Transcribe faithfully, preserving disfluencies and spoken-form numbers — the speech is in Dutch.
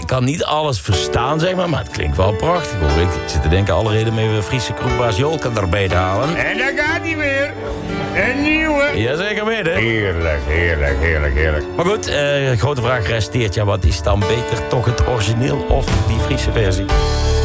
ik kan niet alles verstaan, zeg maar, maar het klinkt wel prachtig, hoor. Ik, ik zit te denken, alle reden mee we Friese kroegbaas Jolken erbij te halen. En daar gaat hij weer. Een nieuwe. Jazeker weten. Heerlijk, heerlijk, heerlijk, heerlijk. Maar goed, uh, grote vraag resteert, ja, wat is dan beter? Toch het origineel of die Friese versie?